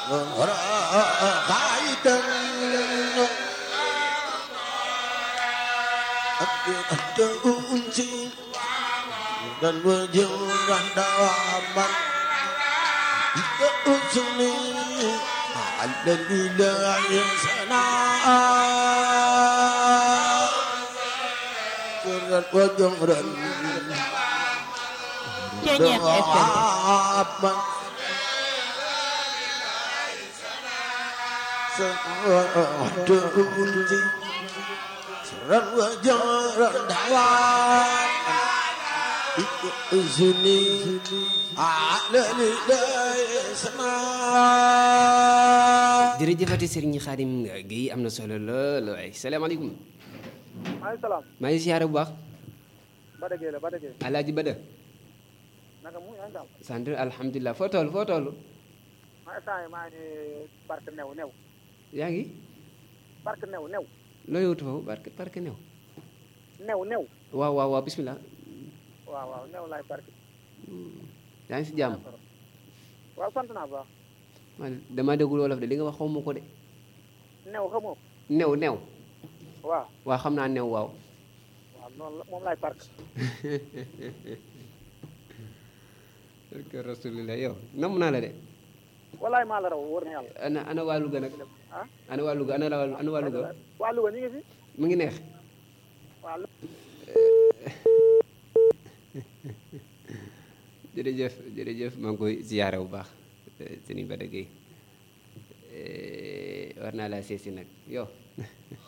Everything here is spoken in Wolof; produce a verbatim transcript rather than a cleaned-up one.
غايدا أنت أنتي dan berjurah daman Usni Ada lidah yang sana Surat wajah dan Ceñeex F M Daman Ada unti Surat wajah daman Usni Ada lidah yang sana jërëjëfati Serigne Khadim Gueye am na solo lool waay salaamaaleykum maaleykum salaam. maa ngi siyaare bu baax Bada Gueye la Bada Gueye. Alaaji Bada naka mu yaa ngi am. sant alhamdulilah foo toll foo toll maa instant yii maa ngi parc new new. yaa ngi parc new new. looy wutu foofu barke barke new new new. waaw waaw waaw bismillah waaw waaw new laay parc. yaa ngi si jàmm waaw sant naa bu baax. man dama déggul wolof de li nga wax xaw ma ko de new xamoo. new new waaw waaw xam naa new waaw waaw noonu la moom laay parc. barke rasulillah yow namm naa la de walaay maa la raw wóor na yàlla. ana ana waa Louga nag ah. ana waa Louga ana la ana waa Louga waa Louga ñu ngi fi. mu ngi neex waaw. jërëjëf jërëjëf maa ngi koy ziyaare bu baax Serigne Bada Gueye war naa laa seesi nag yow